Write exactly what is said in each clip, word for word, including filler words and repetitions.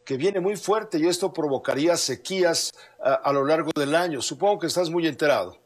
que viene muy fuerte y esto provocaría sequías a, a lo largo del año. Supongo que estás muy enterado.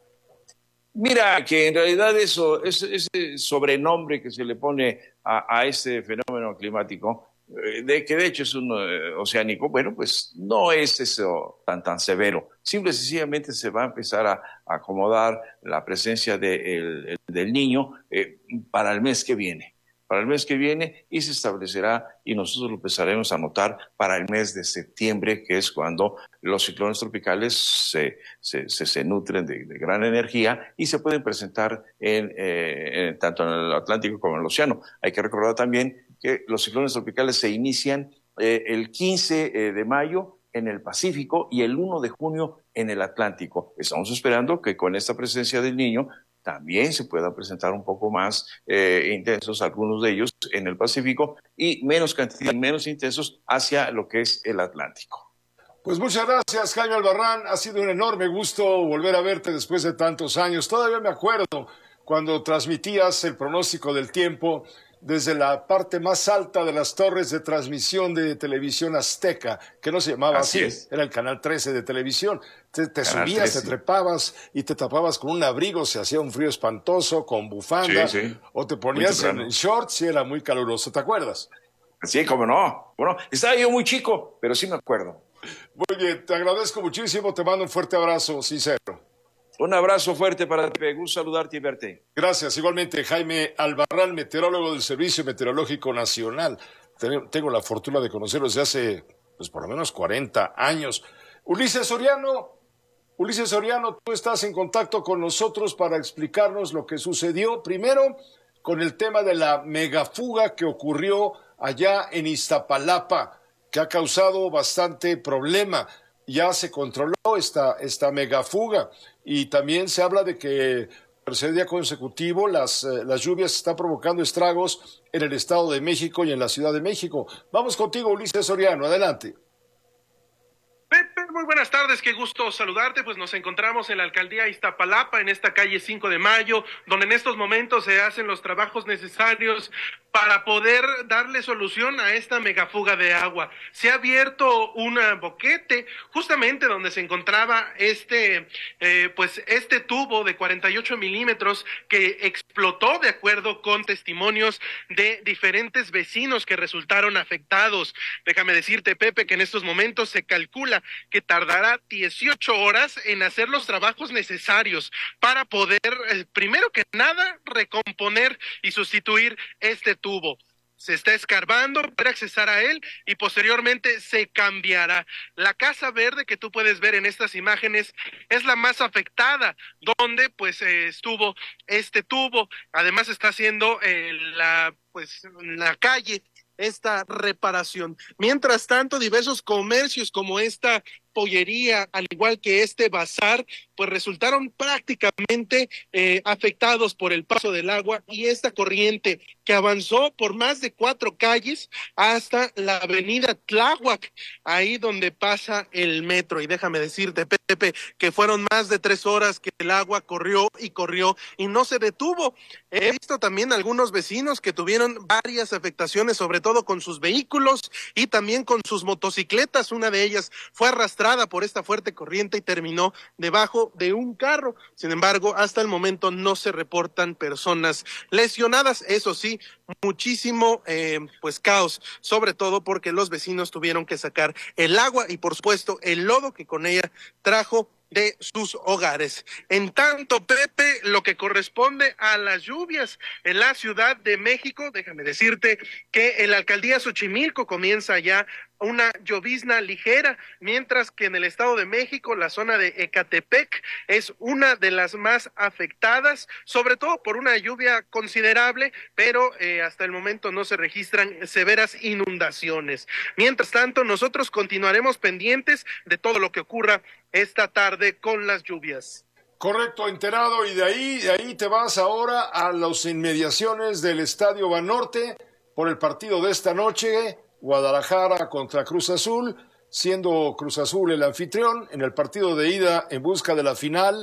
Mira, que en realidad eso, ese, ese sobrenombre que se le pone a, a este fenómeno climático, eh, de que de hecho es un eh, oceánico, bueno, pues no es eso tan, tan severo. Simple y sencillamente se va a empezar a, a acomodar la presencia de el, el, del niño eh, para el mes que viene. Para el mes que viene y se establecerá y nosotros lo empezaremos a notar para el mes de septiembre, que es cuando los ciclones tropicales se, se, se, se nutren de, de gran energía y se pueden presentar en, eh, en, tanto en el Atlántico como en el océano. Hay que recordar también que los ciclones tropicales se inician eh, el quince de mayo en el Pacífico y el uno de junio en el Atlántico. Estamos esperando que con esta presencia del niño también se puedan presentar un poco más eh, intensos algunos de ellos en el Pacífico y menos cantidad, menos intensos hacia lo que es el Atlántico. Pues muchas gracias, Jaime Albarrán. Ha sido un enorme gusto volver a verte después de tantos años. Todavía me acuerdo cuando transmitías el pronóstico del tiempo desde la parte más alta de las torres de transmisión de televisión azteca, que no se llamaba así, así era el canal trece de televisión. Te, te subías, trece. Te trepabas y te tapabas con un abrigo, se hacía un frío espantoso, con bufanda, sí, sí. O te ponías en shorts y era muy caluroso, ¿te acuerdas? Sí, cómo no. Bueno, estaba yo muy chico, pero sí me acuerdo. Muy bien, te agradezco muchísimo, te mando un fuerte abrazo, sincero. Un abrazo fuerte para ti, gusto saludarte y verte. Gracias, igualmente, Jaime Albarrán, meteorólogo del Servicio Meteorológico Nacional. Tengo la fortuna de conocerlo desde hace, pues, por lo menos cuarenta años. Ulises Soriano, Ulises Soriano, tú estás en contacto con nosotros para explicarnos lo que sucedió, primero, con el tema de la megafuga que ocurrió allá en Iztapalapa, que ha causado bastante problema. Ya se controló esta, esta megafuga y también se habla de que por tercer día consecutivo las, eh, las lluvias están provocando estragos en el Estado de México y en la Ciudad de México. Vamos contigo, Ulises Soriano, adelante. Pepe, muy buenas tardes, qué gusto saludarte. Pues nos encontramos en la alcaldía Iztapalapa, en esta calle cinco de mayo, donde en estos momentos se hacen los trabajos necesarios para poder darle solución a esta megafuga de agua. Se ha abierto un boquete justamente donde se encontraba este, eh, pues este tubo de cuarenta y ocho milímetros que explotó, de acuerdo con testimonios de diferentes vecinos que resultaron afectados. Déjame decirte, Pepe, que en estos momentos se calcula que tardará dieciocho horas en hacer los trabajos necesarios para poder, eh, primero que nada, recomponer y sustituir este tubo. Se está escarbando para accesar a él y posteriormente se cambiará. La Casa Verde que tú puedes ver en estas imágenes es la más afectada, donde pues eh, estuvo este tubo. Además está haciendo eh, la pues la calle esta reparación. Mientras tanto, diversos comercios como esta pollería, al igual que este bazar, pues resultaron prácticamente eh, afectados por el paso del agua y esta corriente que avanzó por más de cuatro calles hasta la avenida Tláhuac, ahí donde pasa el metro. Y déjame decirte, Pepe, que fueron más de tres horas que el agua corrió y corrió y no se detuvo. He visto también algunos vecinos que tuvieron varias afectaciones, sobre todo con sus vehículos y también con sus motocicletas. Una de ellas fue arrastrada por esta fuerte corriente y terminó debajo de un carro. Sin embargo, hasta el momento no se reportan personas lesionadas. Eso sí, muchísimo eh, pues caos, sobre todo porque los vecinos tuvieron que sacar el agua y por supuesto el lodo que con ella trajo de sus hogares. En tanto, Pepe, lo que corresponde a las lluvias en la Ciudad de México, déjame decirte que en la alcaldía Xochimilco comienza ya una llovizna ligera, mientras que en el Estado de México, la zona de Ecatepec es una de las más afectadas, sobre todo por una lluvia considerable, pero eh, hasta el momento no se registran severas inundaciones. Mientras tanto, nosotros continuaremos pendientes de todo lo que ocurra esta tarde con las lluvias. Correcto, enterado, y de ahí, de ahí te vas ahora a las inmediaciones del Estadio Banorte por el partido de esta noche, Guadalajara contra Cruz Azul, siendo Cruz Azul el anfitrión en el partido de ida en busca de la final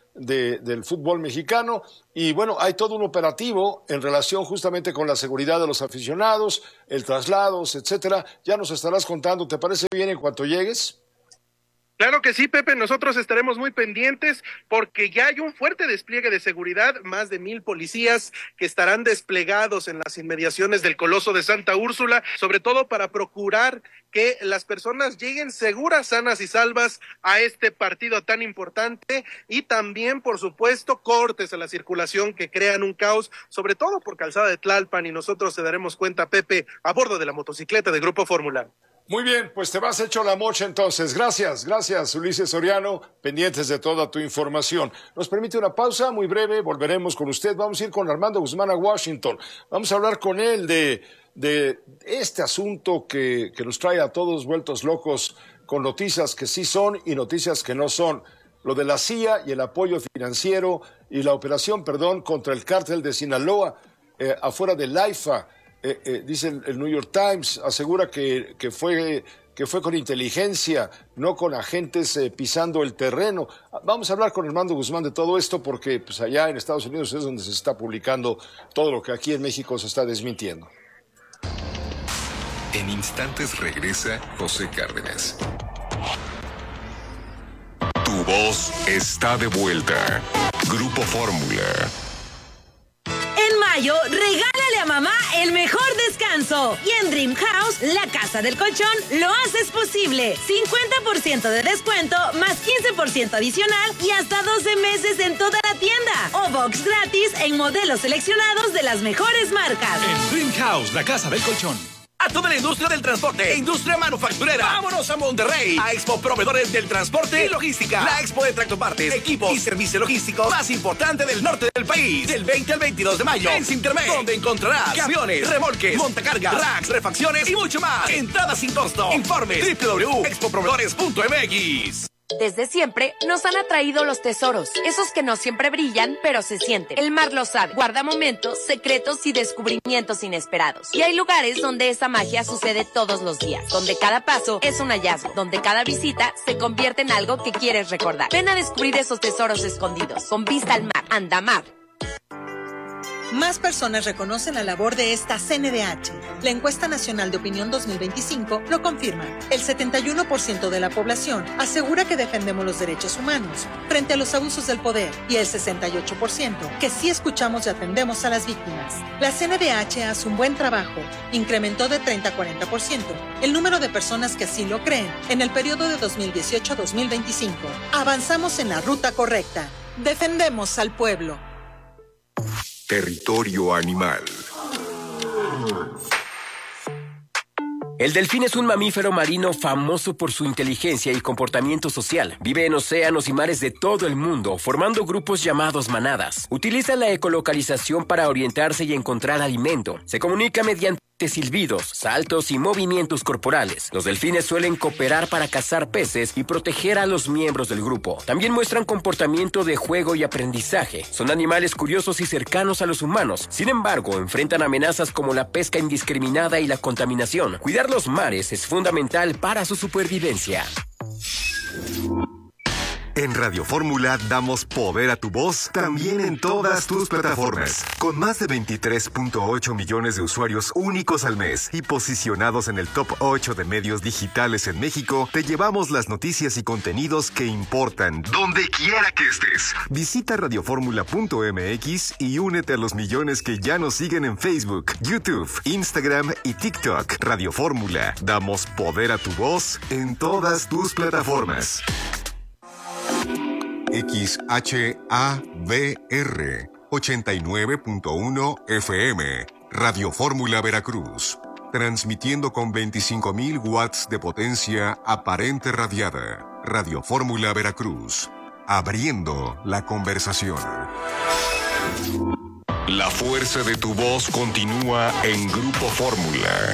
de, del fútbol mexicano. Y bueno, hay todo un operativo en relación justamente con la seguridad de los aficionados, el traslados, etcétera. Ya nos estarás contando, ¿te parece bien en cuanto llegues? Claro que sí, Pepe, nosotros estaremos muy pendientes porque ya hay un fuerte despliegue de seguridad, más de mil policías que estarán desplegados en las inmediaciones del Coloso de Santa Úrsula, sobre todo para procurar que las personas lleguen seguras, sanas y salvas a este partido tan importante y también, por supuesto, cortes a la circulación que crean un caos, sobre todo por Calzada de Tlalpan, y nosotros se daremos cuenta, Pepe, a bordo de la motocicleta de Grupo Fórmula. Muy bien, pues te vas hecho la mocha entonces. Gracias, gracias Ulises Soriano, pendientes de toda tu información. Nos permite una pausa muy breve, volveremos con usted. Vamos a ir con Armando Guzmán a Washington. Vamos a hablar con él de, de este asunto que, que nos trae a todos vueltos locos con noticias que sí son y noticias que no son. Lo de la C I A y el apoyo financiero y la operación, perdón, contra el cártel de Sinaloa eh, afuera del AIFA. Eh, eh, dice el, el New York Times, asegura que, que, fue, que fue con inteligencia, no con agentes eh, pisando el terreno. Vamos a hablar con Armando Guzmán de todo esto porque pues, allá en Estados Unidos es donde se está publicando todo lo que aquí en México se está desmintiendo. En instantes regresa José Cárdenas. Tu voz está de vuelta. Grupo Fórmula. En mayo, regálale a mamá el mejor descanso. Y en Dream House, la casa del colchón, lo haces posible. cincuenta por ciento de descuento, más quince por ciento adicional y hasta doce meses en toda la tienda. O box gratis en modelos seleccionados de las mejores marcas. En Dream House, la casa del colchón. A toda la industria del transporte e industria manufacturera. Vámonos a Monterrey, a Expo Proveedores del Transporte y Logística. La expo de tractopartes, equipos y servicio logístico más importante del norte del país. Del veinte al veintidós de mayo en Sintermex, donde encontrarás camiones, remolques, montacargas, racks, refacciones y mucho más. Entrada sin costo. Informes doble u doble u doble u punto expo proveedores punto m x. Desde siempre nos han atraído los tesoros, esos que no siempre brillan, pero se sienten. El mar lo sabe, guarda momentos, secretos y descubrimientos inesperados. Y hay lugares donde esa magia sucede todos los días, donde cada paso es un hallazgo, donde cada visita se convierte en algo que quieres recordar. Ven a descubrir esos tesoros escondidos, con vista al mar, Andamar. Más personas reconocen la labor de esta C N D H. La Encuesta Nacional de Opinión dos mil veinticinco lo confirma. El setenta y uno por ciento de la población asegura que defendemos los derechos humanos frente a los abusos del poder y el sesenta y ocho por ciento que sí escuchamos y atendemos a las víctimas. La C N D H hace un buen trabajo. Incrementó de treinta a cuarenta por ciento el número de personas que sí lo creen en el periodo de dos mil dieciocho a dos mil veinticinco. Avanzamos en la ruta correcta. Defendemos al pueblo. Territorio animal. El delfín es un mamífero marino famoso por su inteligencia y comportamiento social. Vive en océanos y mares de todo el mundo, formando grupos llamados manadas. Utiliza la ecolocalización para orientarse y encontrar alimento. Se comunica mediante silbidos, saltos y movimientos corporales. Los delfines suelen cooperar para cazar peces y proteger a los miembros del grupo. También muestran comportamiento de juego y aprendizaje. Son animales curiosos y cercanos a los humanos. Sin embargo, enfrentan amenazas como la pesca indiscriminada y la contaminación. Cuidar los mares es fundamental para su supervivencia. En Radio Fórmula damos poder a tu voz también en todas tus plataformas. Con más de veintitrés punto ocho millones de usuarios únicos al mes y posicionados en el top ocho de medios digitales en México, te llevamos las noticias y contenidos que importan donde quiera que estés. Visita radioformula punto m x y únete a los millones que ya nos siguen en Facebook, YouTube, Instagram y TikTok. Radio Fórmula, damos poder a tu voz en todas tus plataformas. X H A V R ochenta y nueve punto uno F M, Radio Fórmula Veracruz, transmitiendo con veinticinco mil watts de potencia aparente radiada. Radio Fórmula Veracruz, abriendo la conversación. La fuerza de tu voz continúa en Grupo Fórmula.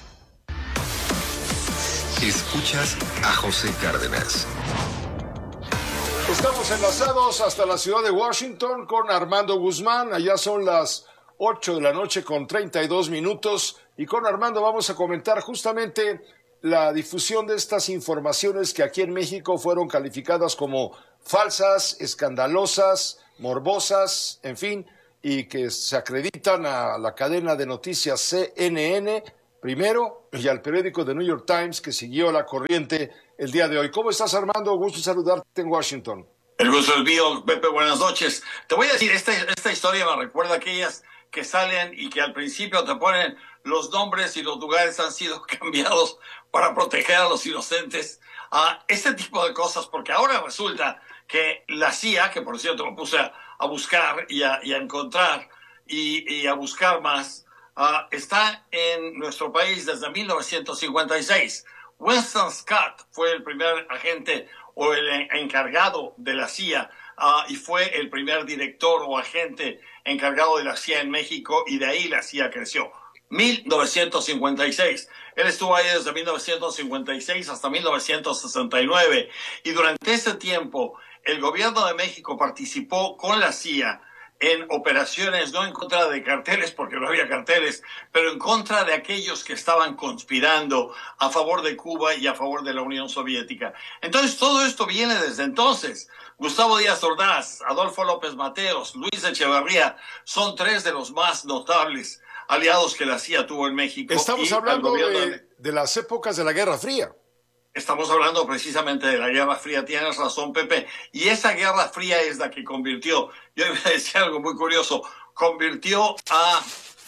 Escuchas a José Cárdenas. Estamos enlazados hasta la ciudad de Washington con Armando Guzmán. Allá son las ocho de la noche con treinta y dos minutos. Y con Armando vamos a comentar justamente la difusión de estas informaciones que aquí en México fueron calificadas como falsas, escandalosas, morbosas, en fin, y que se acreditan a la cadena de noticias C N N primero y al periódico The New York Times, que siguió la corriente el día de hoy. ¿Cómo estás, Armando? Gusto saludarte en Washington. El gusto es mío, Pepe, buenas noches. Te voy a decir, esta, esta historia me recuerda a aquellas que salen y que al principio te ponen los nombres y los lugares han sido cambiados para proteger a los inocentes. Uh, este tipo de cosas, porque ahora resulta que la C I A, que por cierto me puse a, a buscar y a, y a encontrar y, y a buscar más, uh, está en nuestro país desde mil novecientos cincuenta y seis. Winston Scott fue el primer agente o el encargado de la C I A uh, y fue el primer director o agente encargado de la C I A en México, y de ahí la C I A creció. mil novecientos cincuenta y seis. Él estuvo ahí desde mil novecientos cincuenta y seis hasta mil novecientos sesenta y nueve, y durante ese tiempo el gobierno de México participó con la C I A en operaciones no en contra de carteles, porque no había carteles, pero en contra de aquellos que estaban conspirando a favor de Cuba y a favor de la Unión Soviética. Entonces, todo esto viene desde entonces. Gustavo Díaz Ordaz, Adolfo López Mateos, Luis Echeverría, son tres de los más notables aliados que la C I A tuvo en México. Estamos hablando de, de las épocas de la Guerra Fría. Estamos hablando precisamente de la Guerra Fría, tienes razón, Pepe, y esa Guerra Fría es la que convirtió, yo iba a decir algo muy curioso, convirtió a,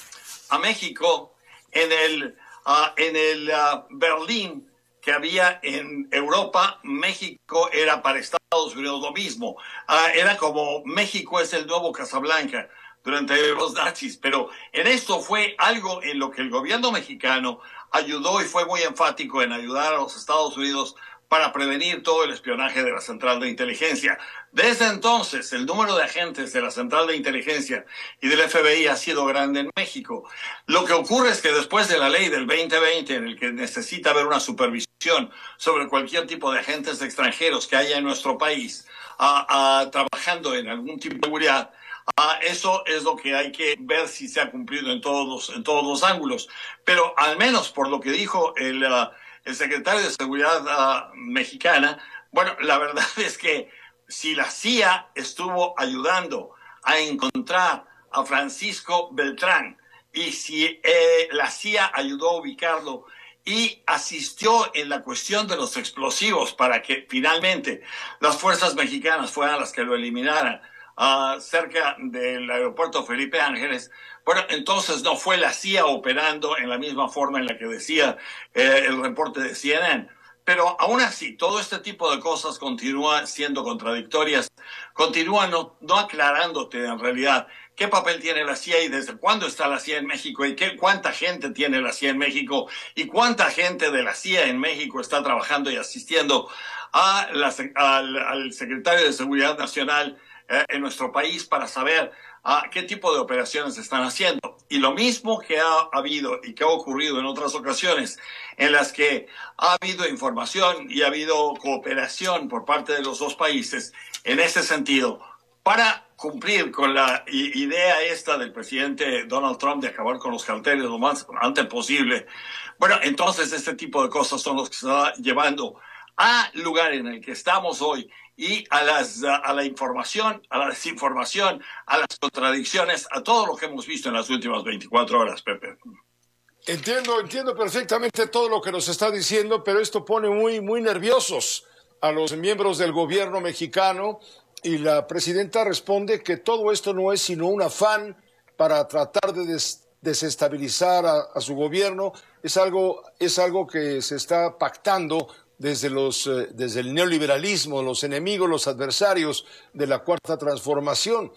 a México en el, uh, en el uh, Berlín que había en Europa. México era para Estados Unidos lo mismo, uh, era como México es el nuevo Casablanca durante los nazis, pero en esto fue algo en lo que el gobierno mexicano ayudó y fue muy enfático en ayudar a los Estados Unidos para prevenir todo el espionaje de la Central de Inteligencia. Desde entonces, el número de agentes de la Central de Inteligencia y del F B I ha sido grande en México. Lo que ocurre es que después de la ley del veinte veinte, en el que necesita haber una supervisión sobre cualquier tipo de agentes extranjeros que haya en nuestro país, a, a, trabajando en algún tipo de seguridad, Uh, eso es lo que hay que ver si se ha cumplido en todos los, en todos los ángulos. Pero al menos por lo que dijo el, uh, el secretario de Seguridad uh, mexicana, bueno, la verdad es que si la C I A estuvo ayudando a encontrar a Francisco Beltrán y si eh, la C I A ayudó a ubicarlo y asistió en la cuestión de los explosivos para que finalmente las fuerzas mexicanas fueran las que lo eliminaran, Uh, cerca del aeropuerto Felipe Ángeles, bueno, entonces no fue la C I A operando en la misma forma en la que decía eh, el reporte de C N N. Pero aún así, todo este tipo de cosas continúa siendo contradictorias, continúa no, no aclarándote en realidad qué papel tiene la C I A y desde cuándo está la C I A en México y qué, cuánta gente tiene la C I A en México y cuánta gente de la C I A en México está trabajando y asistiendo a la, al, al secretario de Seguridad Nacional eh, en nuestro país para saber uh, qué tipo de operaciones están haciendo. Y lo mismo que ha habido y que ha ocurrido en otras ocasiones en las que ha habido información y ha habido cooperación por parte de los dos países en ese sentido para cumplir con la idea esta del presidente Donald Trump de acabar con los carteles lo más antes posible. Bueno, entonces este tipo de cosas son los que se está llevando al lugar en el que estamos hoy y a, las, a la información, a la desinformación, a las contradicciones, a todo lo que hemos visto en las últimas veinticuatro horas, Pepe. Entiendo, entiendo perfectamente todo lo que nos está diciendo, pero esto pone muy, muy nerviosos a los miembros del gobierno mexicano y la presidenta responde que todo esto no es sino un afán para tratar de des desestabilizar a, a su gobierno. Es algo, es algo que se está pactando desde, los, eh, desde el neoliberalismo, los enemigos, los adversarios de la Cuarta Transformación.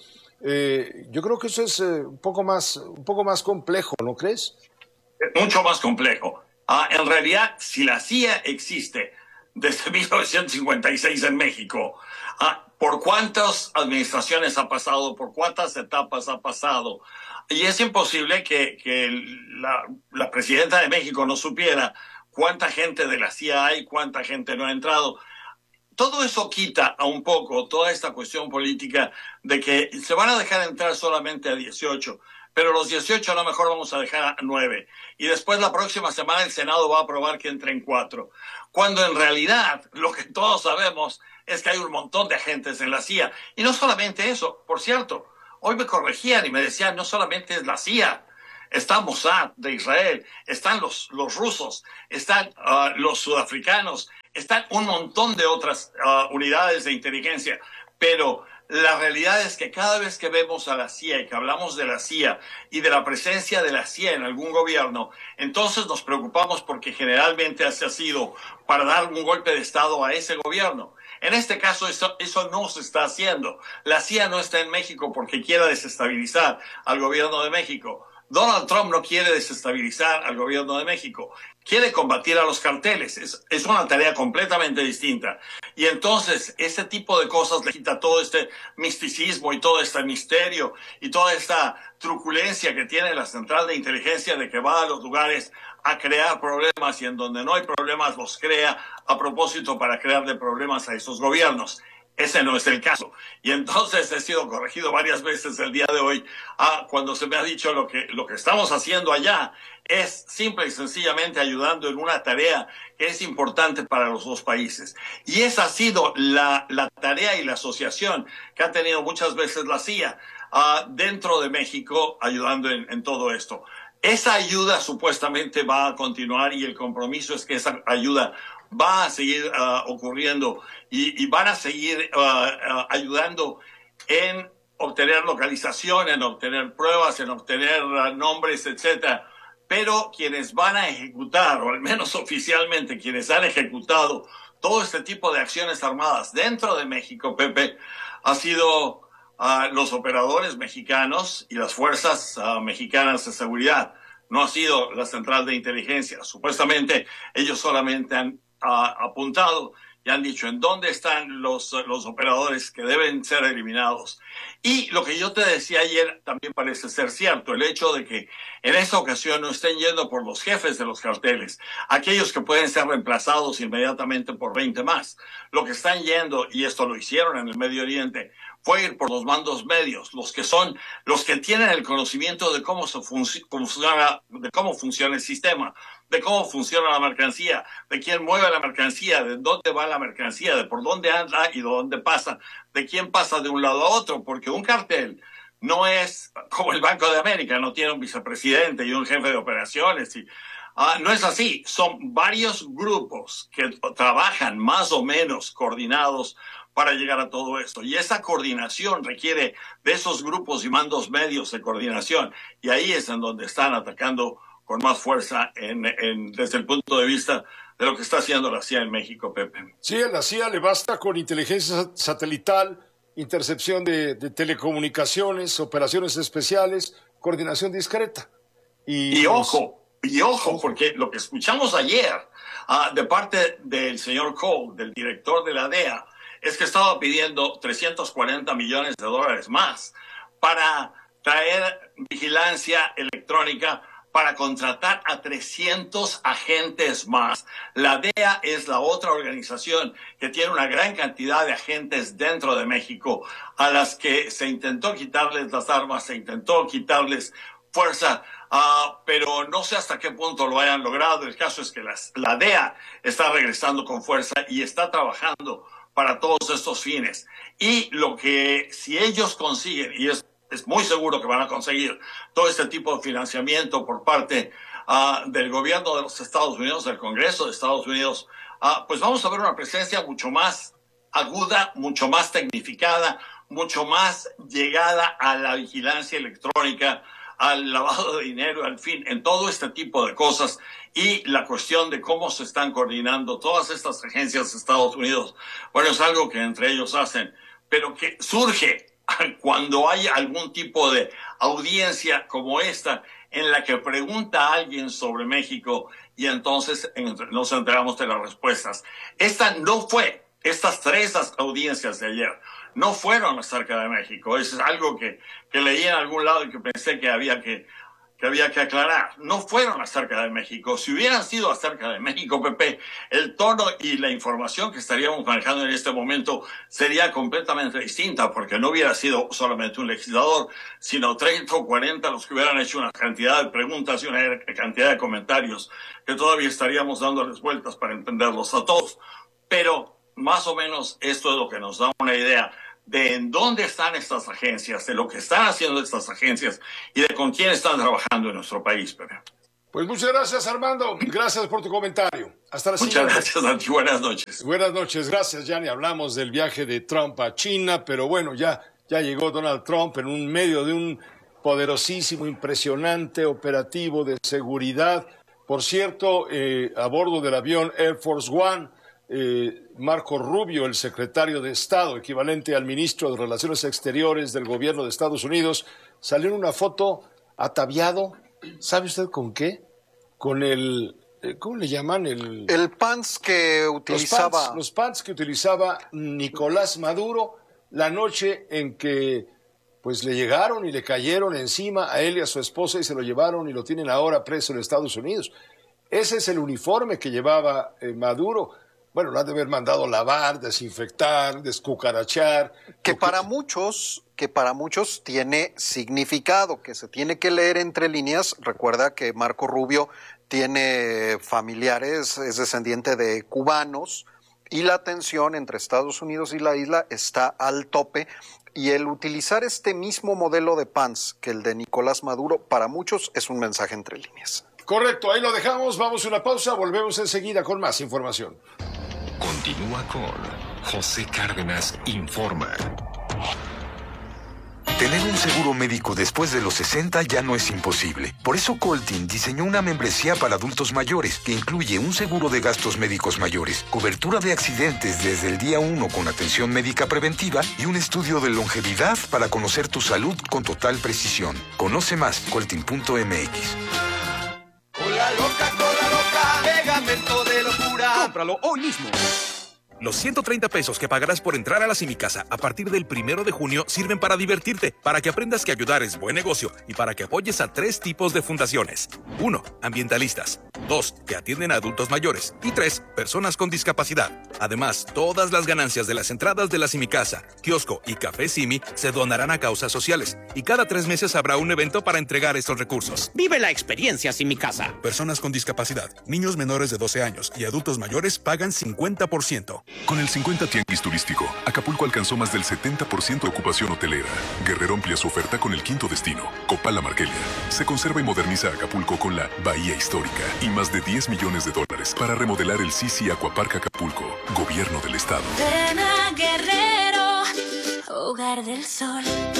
Eh, yo creo que eso es eh, un poco más, un poco más complejo, ¿no crees? Mucho más complejo. Ah, en realidad, si la C I A existe desde mil novecientos cincuenta y seis en México, ah, ¿por cuántas administraciones ha pasado? ¿Por cuántas etapas ha pasado? Y es imposible que, que la, la presidenta de México no supiera cuánta gente de la C I A hay, cuánta gente no ha entrado. Todo eso quita a un poco toda esta cuestión política de que se van a dejar entrar solamente a dieciocho. pero los dieciocho a lo mejor vamos a dejar a nueve. Y después la próxima semana el Senado va a aprobar que entren cuatro. Cuando en realidad lo que todos sabemos es que hay un montón de agentes en la C I A. Y no solamente eso, por cierto, hoy me corregían y me decían, no solamente es la C I A, está Mossad de Israel, están los, los rusos, están uh, los sudafricanos, están un montón de otras uh, unidades de inteligencia, pero la realidad es que cada vez que vemos a la C I A y que hablamos de la C I A y de la presencia de la C I A en algún gobierno, entonces nos preocupamos porque generalmente se ha sido para dar un golpe de Estado a ese gobierno. En este caso, eso, eso no se está haciendo. La C I A no está en México porque quiera desestabilizar al gobierno de México. Donald Trump no quiere desestabilizar al gobierno de México. Quiere combatir a los carteles. Es, es una tarea completamente distinta. Y entonces, ese tipo de cosas le quita todo este misticismo y todo este misterio y toda esta truculencia que tiene la central de inteligencia de que va a los lugares a crear problemas y en donde no hay problemas los crea a propósito para crearle problemas a esos gobiernos. Ese no es el caso. Y entonces he sido corregido varias veces el día de hoy ah, cuando se me ha dicho lo que, lo que estamos haciendo allá es simple y sencillamente ayudando en una tarea que es importante para los dos países. Y esa ha sido la, la tarea y la asociación que ha tenido muchas veces la C I A ah, dentro de México ayudando en, en todo esto. Esa ayuda supuestamente va a continuar y el compromiso es que esa ayuda va a seguir uh, ocurriendo y, y van a seguir uh, uh, ayudando en obtener localización, en obtener pruebas, en obtener uh, nombres, etcétera. Pero quienes van a ejecutar, o al menos oficialmente quienes han ejecutado todo este tipo de acciones armadas dentro de México, Pepe, ha sido uh, los operadores mexicanos y las fuerzas uh, mexicanas de seguridad. No ha sido la central de inteligencia. Supuestamente ellos solamente han uh, apuntado y han dicho en dónde están los, los operadores que deben ser eliminados. Y lo que yo te decía ayer también parece ser cierto, el hecho de que en esta ocasión no estén yendo por los jefes de los carteles, aquellos que pueden ser reemplazados inmediatamente por veinte más. Lo que están yendo, y esto lo hicieron en el Medio Oriente, fue ir por los mandos medios, los que son, los que tienen el conocimiento de cómo se func- funciona, de cómo funciona el sistema, de cómo funciona la mercancía, de quién mueve la mercancía, de dónde va la mercancía, de por dónde anda y de dónde pasa, de quién pasa de un lado a otro, porque un cartel no es como el Banco de América, no tiene un vicepresidente y un jefe de operaciones. Y, uh, no es así, son varios grupos que trabajan más o menos coordinados para llegar a todo esto. Y esa coordinación requiere de esos grupos y mandos medios de coordinación. Y ahí es en donde están atacando con más fuerza en, en, desde el punto de vista de lo que está haciendo la C I A en México, Pepe. Sí, a la C I A le basta con inteligencia satelital, intercepción de, de telecomunicaciones, operaciones especiales, coordinación discreta. Y, y ojo, y ojo, porque lo que escuchamos ayer uh, de parte del señor Cole, del director de la D E A, es que estaba pidiendo trescientos cuarenta millones de dólares más para traer vigilancia electrónica, para contratar a trescientos agentes más. La D E A es la otra organización que tiene una gran cantidad de agentes dentro de México a las que se intentó quitarles las armas, se intentó quitarles fuerza, uh, pero no sé hasta qué punto lo hayan logrado. El caso es que las, la D E A está regresando con fuerza y está trabajando para todos estos fines. Y lo que, si ellos consiguen, y es, es muy seguro que van a conseguir todo este tipo de financiamiento por parte uh, del gobierno de los Estados Unidos, del Congreso de Estados Unidos, uh, pues vamos a ver una presencia mucho más aguda, mucho más tecnificada, mucho más llegada a la vigilancia electrónica, al lavado de dinero, al fin, en todo este tipo de cosas, y la cuestión de cómo se están coordinando todas estas agencias de Estados Unidos. Bueno, es algo que entre ellos hacen, pero que surge cuando hay algún tipo de audiencia como esta, en la que pregunta a alguien sobre México y entonces nos enteramos de las respuestas. Esta no fue, estas tres audiencias de ayer, no fueron acerca de México. Es algo que, que leí en algún lado y que pensé que había que que había que aclarar. No fueron acerca de México. Si hubieran sido acerca de México, Pepe, el tono y la información que estaríamos manejando en este momento sería completamente distinta, porque no hubiera sido solamente un legislador, sino treinta o cuarenta los que hubieran hecho una cantidad de preguntas y una cantidad de comentarios que todavía estaríamos dándoles vueltas para entenderlos a todos. Pero más o menos esto es lo que nos da una idea de en dónde están estas agencias, de lo que están haciendo estas agencias y de con quién están trabajando en nuestro país, Pepe. Pues muchas gracias, Armando. Gracias por tu comentario. Hasta la siguiente. Muchas gracias, Santi. Buenas noches. Buenas noches. Gracias, Gianni. Hablamos del viaje de Trump a China, pero bueno, ya, ya llegó Donald Trump en un medio de un poderosísimo, impresionante operativo de seguridad. Por cierto, eh, a bordo del avión Air Force One, Eh, Marco Rubio, el secretario de Estado, equivalente al ministro de Relaciones Exteriores del gobierno de Estados Unidos, salió en una foto ataviado, ¿sabe usted con qué? Con el, eh, ¿cómo le llaman? El, el pants que utilizaba. Los pants, los pants que utilizaba Nicolás Maduro la noche en que pues le llegaron y le cayeron encima a él y a su esposa y se lo llevaron y lo tienen ahora preso en Estados Unidos. Ese es el uniforme que llevaba eh, Maduro. Bueno, lo han de haber mandado lavar, desinfectar, descucarachar. Que para muchos, que para muchos tiene significado, que se tiene que leer entre líneas. Recuerda que Marco Rubio tiene familiares, es descendiente de cubanos, y la tensión entre Estados Unidos y la isla está al tope. Y el utilizar este mismo modelo de pants que el de Nicolás Maduro, para muchos es un mensaje entre líneas. Correcto, ahí lo dejamos, vamos a una pausa, volvemos enseguida con más información. Continúa con José Cárdenas Informa. Tener un seguro médico después de los sesenta ya no es imposible. Por eso Coltin diseñó una membresía para adultos mayores que incluye un seguro de gastos médicos mayores, cobertura de accidentes desde el día uno con atención médica preventiva y un estudio de longevidad para conocer tu salud con total precisión. Conoce más, coltin punto m x. Cola loca, cola loca, pegamento de locura. Cómpralo hoy mismo. Los ciento treinta pesos que pagarás por entrar a la Simicasa a partir del primero de junio sirven para divertirte, para que aprendas que ayudar es buen negocio y para que apoyes a tres tipos de fundaciones. Uno, ambientalistas. Dos, que atienden a adultos mayores. Y tres, personas con discapacidad. Además, todas las ganancias de las entradas de la Simicasa, kiosco y café Simi se donarán a causas sociales. Y cada tres meses habrá un evento para entregar estos recursos. Vive la experiencia Simicasa. Personas con discapacidad, niños menores de doce años y adultos mayores pagan cincuenta por ciento. Con el cincuenta Tianguis Turístico, Acapulco alcanzó más del setenta por ciento de ocupación hotelera. Guerrero amplía su oferta con el quinto destino, Copala Marquelia. Se conserva y moderniza Acapulco con la Bahía Histórica y más de diez millones de dólares para remodelar el Sisi Aquapark Acapulco, Gobierno del Estado. Ven a Guerrero, hogar del sol.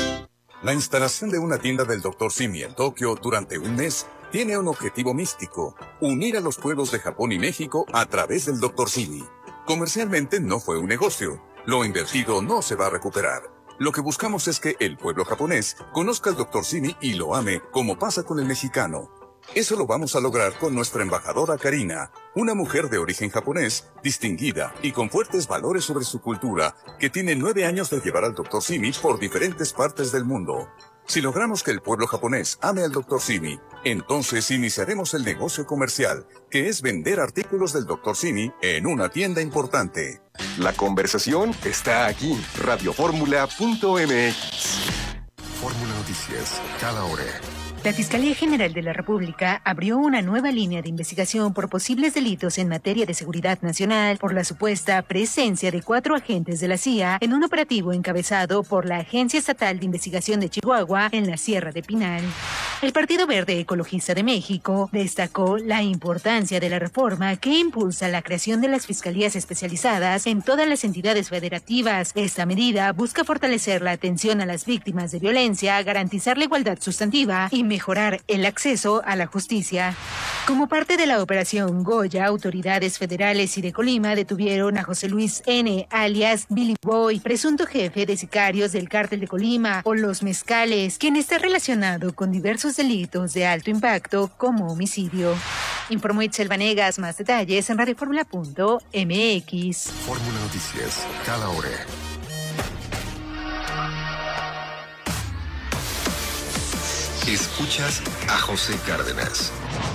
La instalación de una tienda del doctor Simi en Tokio durante un mes tiene un objetivo místico: unir a los pueblos de Japón y México a través del doctor Simi. Comercialmente no fue un negocio. Lo invertido no se va a recuperar. Lo que buscamos es que el pueblo japonés conozca al doctor Simi y lo ame, como pasa con el mexicano. Eso lo vamos a lograr con nuestra embajadora Karina, una mujer de origen japonés, distinguida y con fuertes valores sobre su cultura, que tiene nueve años de llevar al doctor Simi por diferentes partes del mundo. Si logramos que el pueblo japonés ame al doctor Simi, entonces iniciaremos el negocio comercial, que es vender artículos del doctor Simi en una tienda importante. La conversación está aquí, radio fórmula punto m x. Fórmula Noticias, cada hora. La Fiscalía General de la República abrió una nueva línea de investigación por posibles delitos en materia de seguridad nacional por la supuesta presencia de cuatro agentes de la C I A en un operativo encabezado por la Agencia Estatal de Investigación de Chihuahua en la Sierra de Pinal. El Partido Verde Ecologista de México destacó la importancia de la reforma que impulsa la creación de las fiscalías especializadas en todas las entidades federativas. Esta medida busca fortalecer la atención a las víctimas de violencia, garantizar la igualdad sustantiva y mejorar el acceso a la justicia. Como parte de la operación Goya, autoridades federales y de Colima detuvieron a José Luis N., alias Billy Boy, presunto jefe de sicarios del cártel de Colima o Los Mezcales, quien está relacionado con diversos delitos de alto impacto como homicidio. Informó Itzel Vanegas. Más detalles en radio fórmula punto m x. Fórmula Noticias, cada hora. Escuchas a José Cárdenas.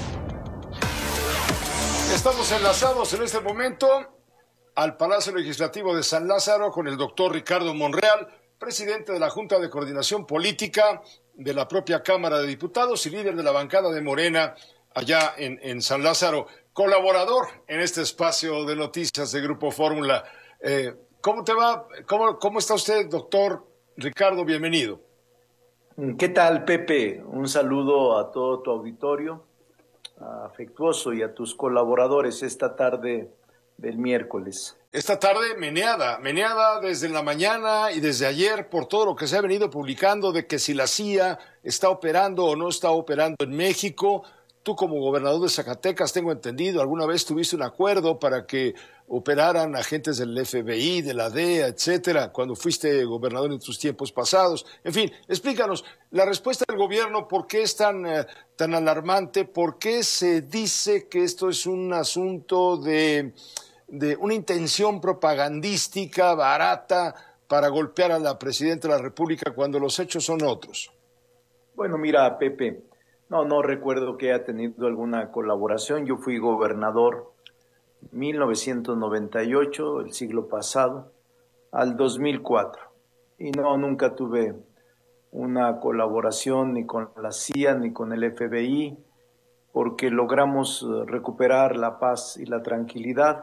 Estamos enlazados en este momento al Palacio Legislativo de San Lázaro con el doctor Ricardo Monreal, presidente de la Junta de Coordinación Política de la propia Cámara de Diputados y líder de la bancada de Morena allá en, en San Lázaro, colaborador en este espacio de noticias de Grupo Fórmula. Eh, ¿Cómo te va? ¿Cómo, ¿Cómo está usted, doctor Ricardo? Bienvenido. ¿Qué tal, Pepe? Un saludo a todo tu auditorio afectuoso y a tus colaboradores esta tarde del miércoles. Esta tarde meneada, meneada desde la mañana y desde ayer por todo lo que se ha venido publicando de que si la C I A está operando o no está operando en México. Tú como gobernador de Zacatecas, tengo entendido, alguna vez tuviste un acuerdo para que operaran agentes del F B I, de la D E A, etcétera, cuando fuiste gobernador en tus tiempos pasados. En fin, explícanos la respuesta del gobierno, ¿por qué es tan, eh, tan alarmante? ¿Por qué se dice que esto es un asunto de, de una intención propagandística barata para golpear a la presidenta de la República cuando los hechos son otros? Bueno, mira, Pepe, no, no recuerdo que haya tenido alguna colaboración. Yo fui gobernador mil novecientos noventa y ocho, el siglo pasado, al dos mil cuatro. Y no, nunca tuve una colaboración ni con la C I A ni con el F B I, porque logramos recuperar la paz y la tranquilidad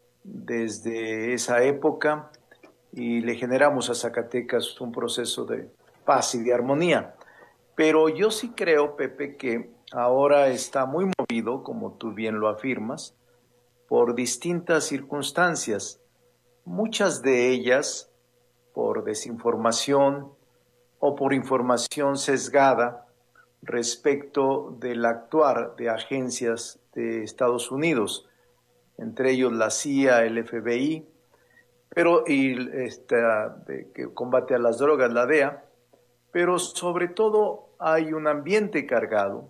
desde esa época y le generamos a Zacatecas un proceso de paz y de armonía. Pero yo sí creo, Pepe, que ahora está muy movido, como tú bien lo afirmas, por distintas circunstancias, muchas de ellas por desinformación o por información sesgada respecto del actuar de agencias de Estados Unidos, entre ellos la C I A, el F B I, pero y esta de que combate a las drogas, la D E A, pero sobre todo hay un ambiente cargado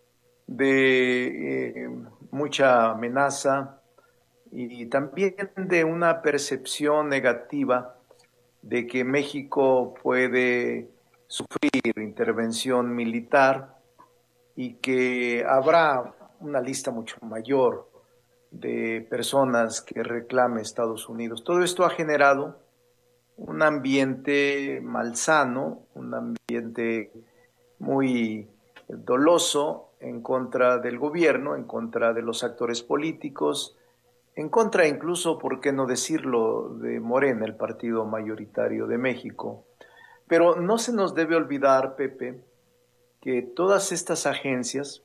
de eh, mucha amenaza y también de una percepción negativa de que México puede sufrir intervención militar y que habrá una lista mucho mayor de personas que reclame Estados Unidos. Todo esto ha generado un ambiente malsano, un ambiente muy doloso en contra del gobierno, en contra de los actores políticos, en contra incluso, por qué no decirlo, de Morena, el partido mayoritario de México. Pero no se nos debe olvidar, Pepe, que todas estas agencias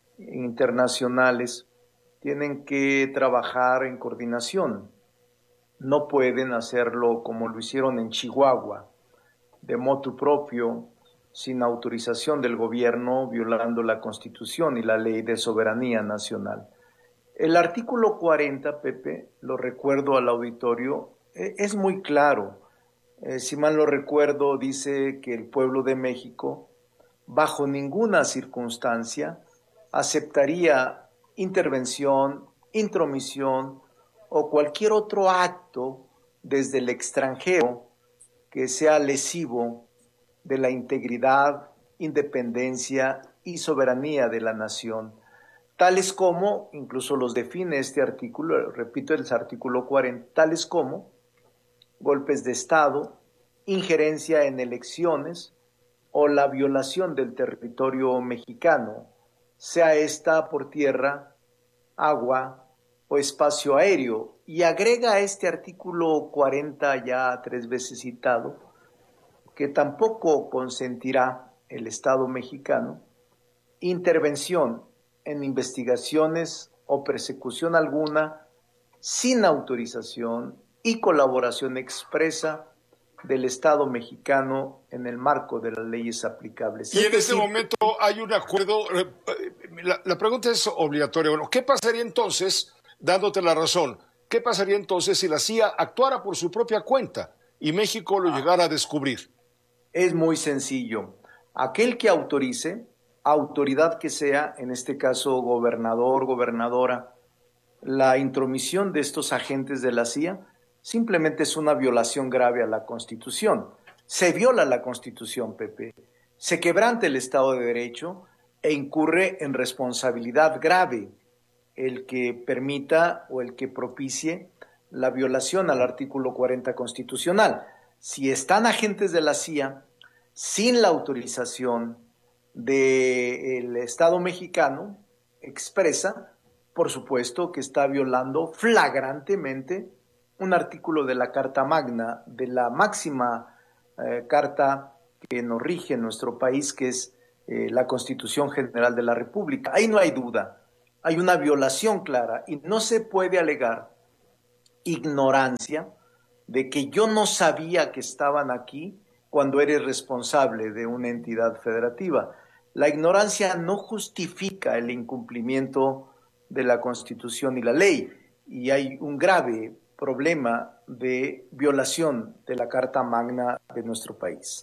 internacionales tienen que trabajar en coordinación. No pueden hacerlo como lo hicieron en Chihuahua, de motu propio, sin autorización del gobierno, violando la Constitución y la Ley de Soberanía Nacional. El artículo cuarenta, Pepe, lo recuerdo al auditorio, es muy claro. Eh, si mal no recuerdo, dice que el pueblo de México, bajo ninguna circunstancia, aceptaría intervención, intromisión o cualquier otro acto desde el extranjero que sea lesivo de la integridad, independencia y soberanía de la nación, tales como, incluso los define este artículo, repito, el artículo cuarenta, tales como golpes de Estado, injerencia en elecciones o la violación del territorio mexicano, sea esta por tierra, agua o espacio aéreo. Y agrega a este artículo cuarenta, ya tres veces citado, que tampoco consentirá el Estado mexicano intervención en investigaciones o persecución alguna sin autorización y colaboración expresa del Estado mexicano en el marco de las leyes aplicables. Y en este momento hay un acuerdo, la, la pregunta es obligatoria. Bueno, ¿qué pasaría entonces, dándote la razón, qué pasaría entonces si la C I A actuara por su propia cuenta y México lo llegara a descubrir? Es muy sencillo. Aquel que autorice, autoridad que sea, en este caso gobernador, gobernadora, la intromisión de estos agentes de la C I A simplemente es una violación grave a la Constitución. Se viola la Constitución, Pepe. se quebranta el Estado de Derecho e incurre en responsabilidad grave el que permita o el que propicie la violación al artículo cuarenta constitucional. Si están agentes de la C I A sin la autorización del Estado mexicano expresa, por supuesto que está violando flagrantemente un artículo de la Carta Magna, de la máxima eh, carta que nos rige en nuestro país, que es eh, la Constitución General de la República. Ahí no hay duda, hay una violación clara y no se puede alegar ignorancia de que yo no sabía que estaban aquí cuando eres responsable de una entidad federativa. La ignorancia no justifica el incumplimiento de la Constitución y la ley, y hay un grave problema de violación de la Carta Magna de nuestro país.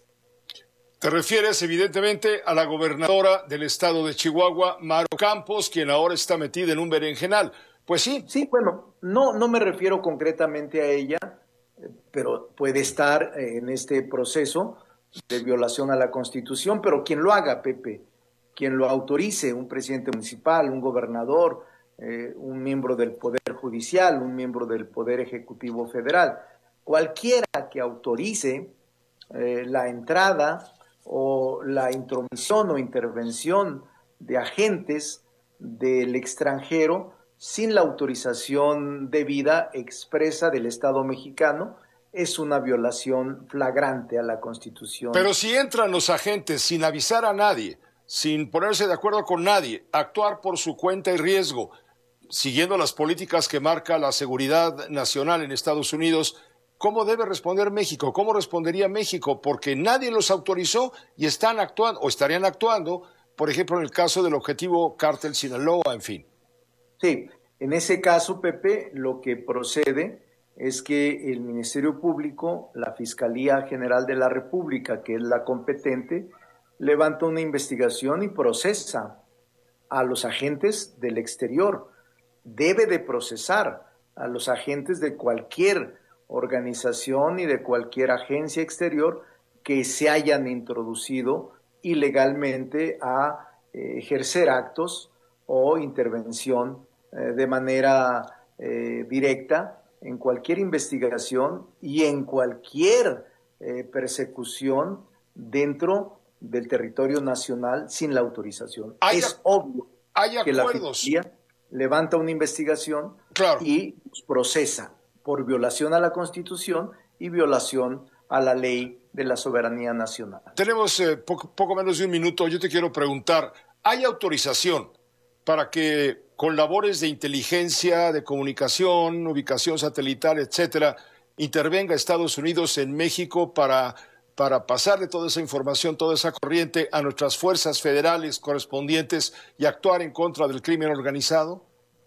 Te refieres evidentemente a la gobernadora del estado de Chihuahua, Maru Campos, quien ahora está metida en un berenjenal. Pues sí. Sí, bueno, no, no me refiero concretamente a ella, pero puede estar en este proceso de violación a la Constitución, pero quien lo haga, Pepe, quien lo autorice, un presidente municipal, un gobernador, eh, un miembro del Poder Judicial, un miembro del Poder Ejecutivo Federal, cualquiera que autorice eh, la entrada o la intromisión o intervención de agentes del extranjero sin la autorización debida expresa del Estado mexicano, es una violación flagrante a la Constitución. Pero si entran los agentes sin avisar a nadie, sin ponerse de acuerdo con nadie, actuar por su cuenta y riesgo, siguiendo las políticas que marca la seguridad nacional en Estados Unidos, ¿cómo debe responder México? ¿Cómo respondería México? Porque nadie los autorizó y están actuando, o estarían actuando, por ejemplo, en el caso del objetivo Cártel Sinaloa, en fin. Sí, en ese caso, Pepe, lo que procede es que el Ministerio Público, la Fiscalía General de la República, que es la competente, levanta una investigación y procesa a los agentes del exterior. Debe de procesar a los agentes de cualquier organización y de cualquier agencia exterior que se hayan introducido ilegalmente a eh, ejercer actos o intervención eh, de manera eh, directa en cualquier investigación y en cualquier eh, persecución dentro del territorio nacional sin la autorización. Hay, es obvio hay que acuerdos. la Fiscalía levanta una investigación claro. y procesa por violación a la Constitución y violación a la ley de la soberanía nacional. Tenemos eh, poco, poco menos de un minuto. Yo te quiero preguntar, ¿hay autorización para que con labores de inteligencia, de comunicación, ubicación satelital, etcétera, intervenga Estados Unidos en México para, para pasarle toda esa información, toda esa corriente a nuestras fuerzas federales correspondientes y actuar en contra del crimen organizado?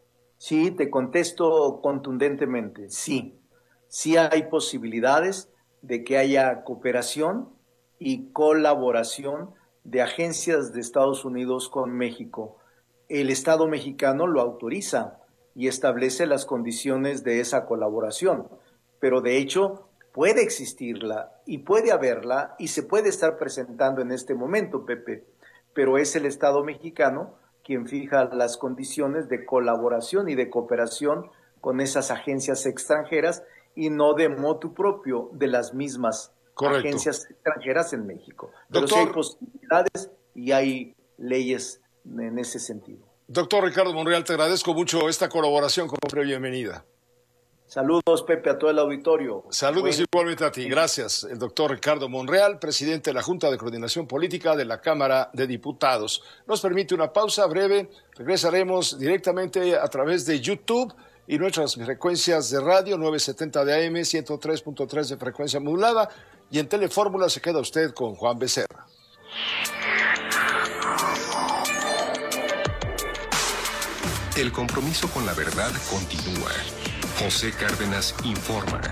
Sí, te contesto contundentemente, sí. Sí hay posibilidades de que haya cooperación y colaboración de agencias de Estados Unidos con México. El Estado mexicano lo autoriza y establece las condiciones de esa colaboración, pero de hecho puede existirla y puede haberla y se puede estar presentando en este momento, Pepe, pero es el Estado mexicano quien fija las condiciones de colaboración y de cooperación con esas agencias extranjeras y no de motu propio de las mismas Correcto. agencias extranjeras en México. Pero Doctor, sí hay posibilidades y hay leyes en ese sentido. Doctor Ricardo Monreal, te agradezco mucho esta colaboración como bienvenida. Saludos, Pepe, a todo el auditorio. Saludos Bueno. igualmente a ti. Gracias. El doctor Ricardo Monreal, presidente de la Junta de Coordinación Política de la Cámara de Diputados. Nos permite una pausa breve. Regresaremos directamente a través de YouTube y nuestras frecuencias de radio, novecientos setenta de A M, ciento tres punto tres de frecuencia modulada. Y en Telefórmula se queda usted con Juan Becerra. El compromiso con la verdad continúa. José Cárdenas informa.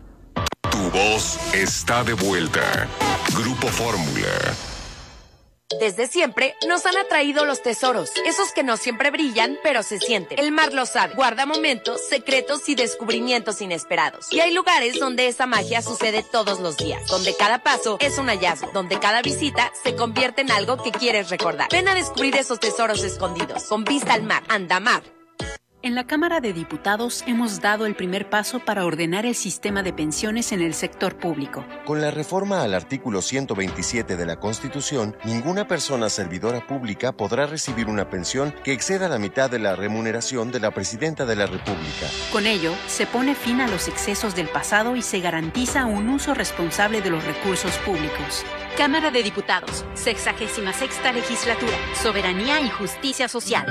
Tu voz está de vuelta. Grupo Fórmula. Desde siempre nos han atraído los tesoros, esos que no siempre brillan, pero se sienten. El mar lo sabe, guarda momentos, secretos y descubrimientos inesperados. Y hay lugares donde esa magia sucede todos los días, donde cada paso es un hallazgo, donde cada visita se convierte en algo que quieres recordar. Ven a descubrir esos tesoros escondidos, con vista al mar. Andamar. En la Cámara de Diputados hemos dado el primer paso para ordenar el sistema de pensiones en el sector público. Con la reforma al artículo ciento veintisiete de la Constitución, ninguna persona servidora pública podrá recibir una pensión que exceda la mitad de la remuneración de la Presidenta de la República. Con ello, se pone fin a los excesos del pasado y se garantiza un uso responsable de los recursos públicos. Cámara de Diputados, sexagésima sexta legislatura, soberanía y justicia social.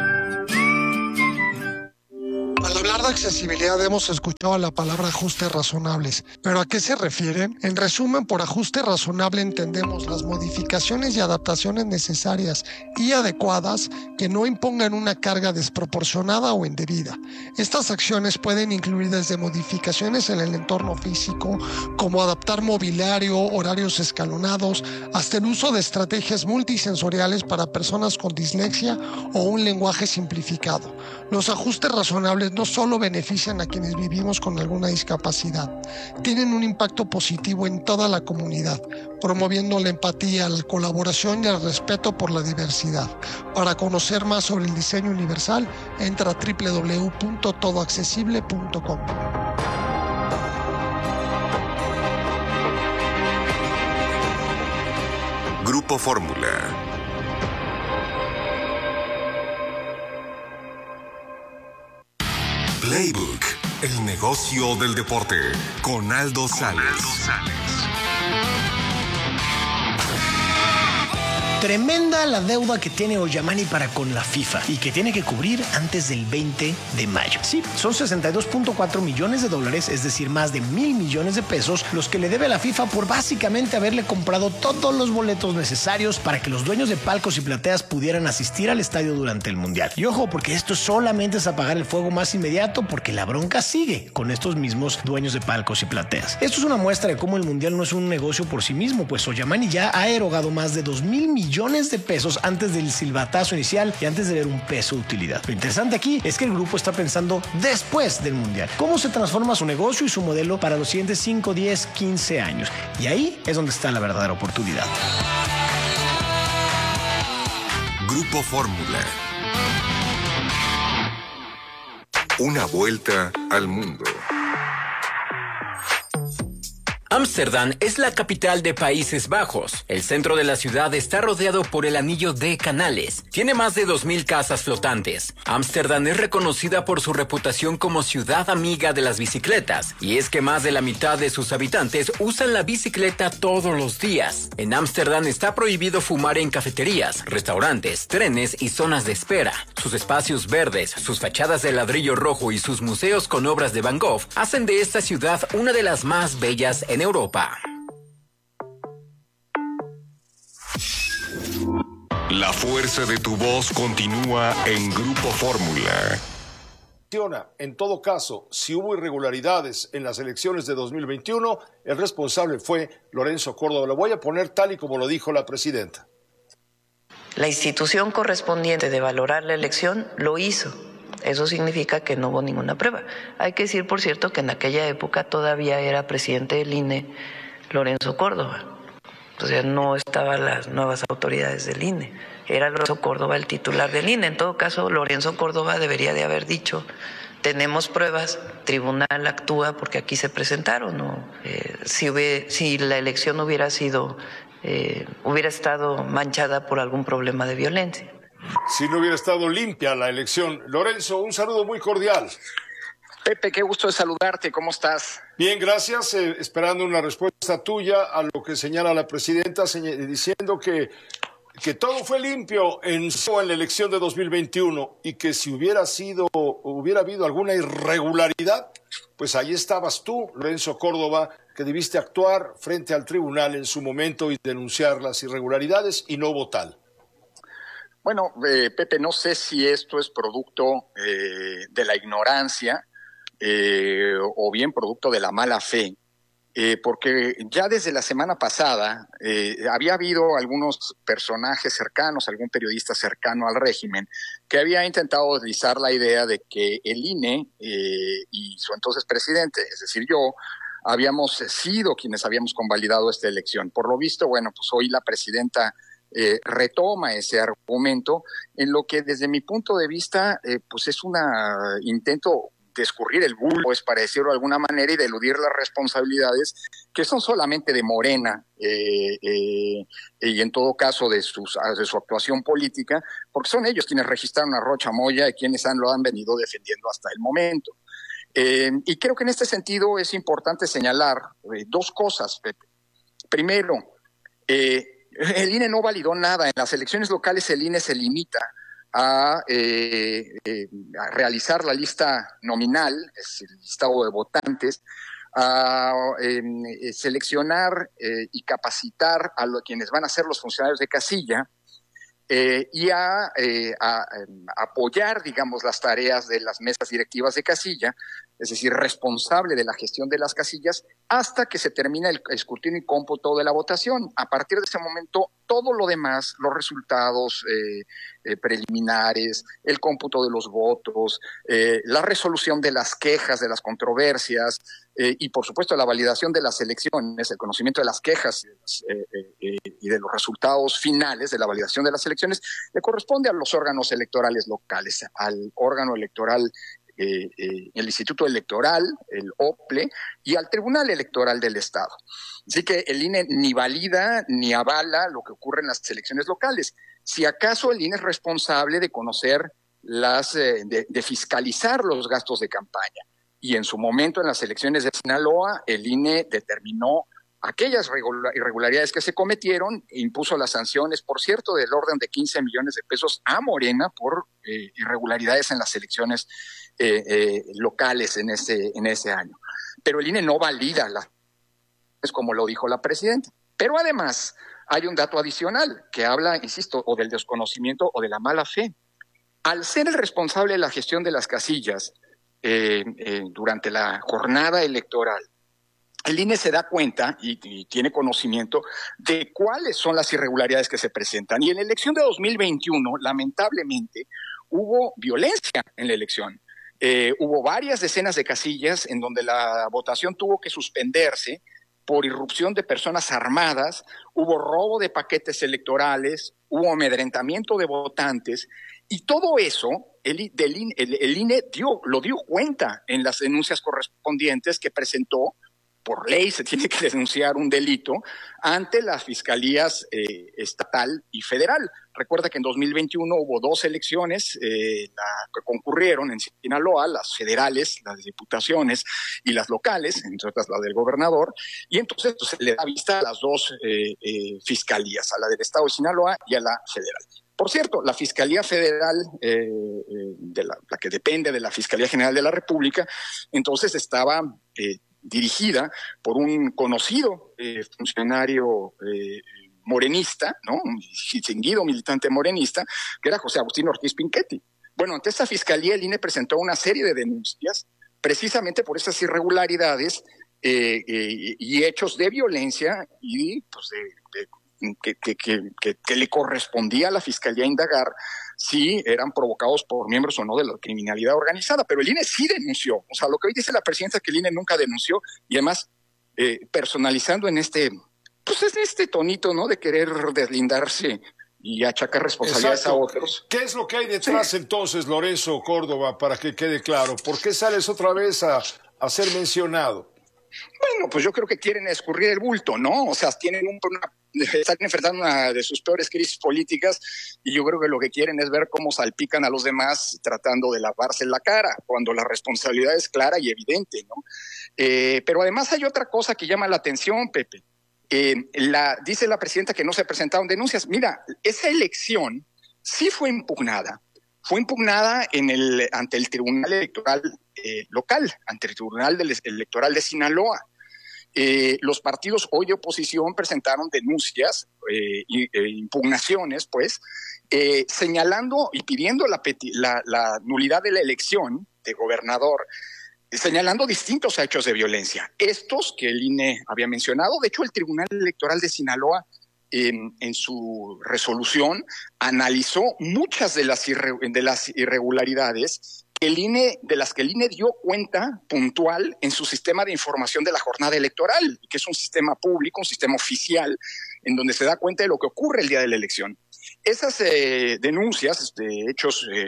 Al hablar de accesibilidad hemos escuchado la palabra ajustes razonables, pero ¿a qué se refieren? En resumen, por ajuste razonable entendemos las modificaciones y adaptaciones necesarias y adecuadas que no impongan una carga desproporcionada o indebida. Estas acciones pueden incluir desde modificaciones en el entorno físico, como adaptar mobiliario, horarios escalonados, hasta el uso de estrategias multisensoriales para personas con dislexia o un lenguaje simplificado. Los ajustes razonables no solo benefician a quienes vivimos con alguna discapacidad, tienen un impacto positivo en toda la comunidad, promoviendo la empatía, la colaboración y el respeto por la diversidad. Para conocer más sobre el diseño universal, entra a doble u doble u doble u punto todo accesible punto com. Grupo Fórmula. Playbook, el negocio del deporte, con Aldo Sales. Tremenda la deuda que tiene Oyamani para con la FIFA y que tiene que cubrir antes del veinte de mayo. Sí, son sesenta y dos punto cuatro millones de dólares, es decir, más de mil millones de pesos, los que le debe a la FIFA por básicamente haberle comprado todos los boletos necesarios para que los dueños de palcos y plateas pudieran asistir al estadio durante el Mundial. Y ojo, porque esto solamente es apagar el fuego más inmediato, porque la bronca sigue con estos mismos dueños de palcos y plateas. Esto es una muestra de cómo el Mundial no es un negocio por sí mismo, pues Oyamani ya ha erogado más de dos mil millones millones de pesos antes del silbatazo inicial y antes de ver un peso de utilidad. Lo interesante aquí es que el grupo está pensando después del Mundial. ¿Cómo se transforma su negocio y su modelo para los siguientes cinco, diez, quince años? Y ahí es donde está la verdadera oportunidad. Grupo Fórmula. Una vuelta al mundo. Ámsterdam es la capital de Países Bajos. El centro de la ciudad está rodeado por el anillo de canales. Tiene más de dos mil casas flotantes. Ámsterdam es reconocida por su reputación como ciudad amiga de las bicicletas. Y es que más de la mitad de sus habitantes usan la bicicleta todos los días. En Ámsterdam está prohibido fumar en cafeterías, restaurantes, trenes y zonas de espera. Sus espacios verdes, sus fachadas de ladrillo rojo y sus museos con obras de Van Gogh hacen de esta ciudad una de las más bellas en Europa. La fuerza de tu voz continúa en Grupo Fórmula. En todo caso, si hubo irregularidades en las elecciones de dos mil veintiuno, el responsable fue Lorenzo Córdoba. Lo voy a poner tal y como lo dijo la presidenta. La institución correspondiente de valorar la elección lo hizo. Eso significa que no hubo ninguna prueba. Hay que decir, por cierto, que en aquella época todavía era presidente del I N E Lorenzo Córdoba. O sea, no estaban las nuevas autoridades del I N E. Era Lorenzo Córdoba el titular del I N E. En todo caso, Lorenzo Córdoba debería de haber dicho, tenemos pruebas, tribunal actúa porque aquí se presentaron. ¿No? Eh, si, hube, si la elección hubiera sido, eh, hubiera estado manchada por algún problema de violencia. Si no hubiera estado limpia la elección. Lorenzo, un saludo muy cordial. Pepe, qué gusto de saludarte, ¿cómo estás? Bien, gracias, eh, esperando una respuesta tuya a lo que señala la presidenta, diciendo que, que todo fue limpio en, en la elección de dos mil veintiuno y que si hubiera sido, hubiera habido alguna irregularidad, pues ahí estabas tú, Lorenzo Córdoba, que debiste actuar frente al tribunal en su momento y denunciar las irregularidades, y no hubo tal. Bueno, eh, Pepe, no sé si esto es producto eh, de la ignorancia eh, o bien producto de la mala fe Eh, porque ya desde la semana pasada eh, había habido algunos personajes cercanos, algún periodista cercano al régimen, que había intentado deslizar la idea de que el I N E eh, y su entonces presidente, es decir, yo, habíamos sido quienes habíamos convalidado esta elección. Por lo visto, bueno, pues hoy la presidenta eh, retoma ese argumento, en lo que desde mi punto de vista, eh, pues es un intento de escurrir el bulbo, es para decirlo de alguna manera, y de eludir las responsabilidades que son solamente de Morena eh, eh, y en todo caso de, sus, de su actuación política, porque son ellos quienes registraron a Rocha Moya y quienes han, lo han venido defendiendo hasta el momento. Eh, y creo que en este sentido es importante señalar eh, dos cosas, Pepe. Primero, eh, el I N E no validó nada. En las elecciones locales el I N E se limita A, eh, eh, a realizar la lista nominal, es el listado de votantes, a eh, seleccionar eh, y capacitar a los, quienes van a ser los funcionarios de casilla eh, y a, eh, a, a apoyar, digamos, las tareas de las mesas directivas de casilla, es decir, responsable de la gestión de las casillas, hasta que se termina el escrutinio y cómputo de la votación. A partir de ese momento, todo lo demás, los resultados eh, eh, preliminares, el cómputo de los votos, eh, la resolución de las quejas, de las controversias, eh, y por supuesto la validación de las elecciones, el conocimiento de las quejas eh, eh, eh, y de los resultados finales de la validación de las elecciones, le corresponde a los órganos electorales locales, al órgano electoral Eh, eh, el Instituto Electoral, el O P L E, y al Tribunal Electoral del Estado. Así que el I N E ni valida ni avala lo que ocurre en las elecciones locales. Si acaso el I N E es responsable de conocer las, eh, de, de fiscalizar los gastos de campaña. Y en su momento en las elecciones de Sinaloa, el I N E determinó aquellas irregularidades que se cometieron, e impuso las sanciones, por cierto, del orden de quince millones de pesos a Morena por eh, irregularidades en las elecciones eh, eh, locales en ese, en ese año. Pero el I N E no valida las, es como lo dijo la presidenta. Pero además hay un dato adicional que habla, insisto, o del desconocimiento o de la mala fe. Al ser el responsable de la gestión de las casillas eh, eh, durante la jornada electoral, el I N E se da cuenta y, y tiene conocimiento de cuáles son las irregularidades que se presentan. Y en la elección de dos mil veintiuno, lamentablemente, hubo violencia en la elección. Eh, hubo varias decenas de casillas en donde la votación tuvo que suspenderse por irrupción de personas armadas, hubo robo de paquetes electorales, hubo amedrentamiento de votantes, y todo eso el, del, el, el I N E dio, lo dio cuenta en las denuncias correspondientes que presentó. Por ley se tiene que denunciar un delito ante las fiscalías eh, estatal y federal. Recuerda que en dos mil veintiuno hubo dos elecciones eh, la, que concurrieron en Sinaloa, las federales, las diputaciones y las locales, entre otras la del gobernador, y entonces pues, se le da vista a las dos eh, eh, fiscalías, a la del estado de Sinaloa y a la federal. Por cierto, la Fiscalía Federal, eh, de la, la que depende de la Fiscalía General de la República, entonces estaba Eh, dirigida por un conocido eh, funcionario eh, morenista, ¿no? Un distinguido militante morenista, que era José Agustín Ortiz Pinchetti. Bueno, ante esta fiscalía el I N E presentó una serie de denuncias precisamente por esas irregularidades eh, eh, y hechos de violencia y pues, de, de, que, que, que, que, que le correspondía a la fiscalía indagar si eran provocados por miembros o no de la criminalidad organizada. Pero el I N E sí denunció. O sea, lo que hoy dice la presidenta es que el I N E nunca denunció, y además eh, personalizando en este, pues es este tonito, ¿no? De querer deslindarse y achacar responsabilidades Exacto. a otros. ¿Qué es lo que hay detrás sí. entonces, Lorenzo Córdoba, para que quede claro? ¿Por qué sales otra vez a, a ser mencionado? Bueno, pues yo creo que quieren escurrir el bulto, ¿no? O sea, tienen un, una, están enfrentando una de sus peores crisis políticas, y yo creo que lo que quieren es ver cómo salpican a los demás tratando de lavarse la cara, cuando la responsabilidad es clara y evidente, ¿no? Eh, pero además hay otra cosa que llama la atención, Pepe. Eh, la, dice la presidenta que no se presentaron denuncias. Mira, esa elección sí fue impugnada. Fue impugnada en el, ante el Tribunal Electoral eh, local, ante el Tribunal del, Electoral de Sinaloa. Eh, los partidos hoy de oposición presentaron denuncias, eh, y, eh, impugnaciones, pues, eh, señalando y pidiendo la, la, la nulidad de la elección de gobernador, señalando distintos hechos de violencia. Estos que el I N E había mencionado, de hecho el Tribunal Electoral de Sinaloa en, en su resolución analizó muchas de las, irre, de las irregularidades que el I N E, de las que el I N E dio cuenta puntual en su sistema de información de la jornada electoral, que es un sistema público, un sistema oficial, en donde se da cuenta de lo que ocurre el día de la elección. Esas eh, denuncias de hechos eh,